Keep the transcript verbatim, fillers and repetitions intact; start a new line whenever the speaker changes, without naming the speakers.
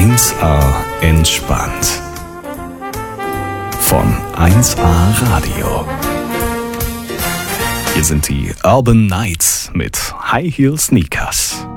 eins A entspannt. Von eins A Radio. Hier sind die Urban Nights mit High Heel Sneakers.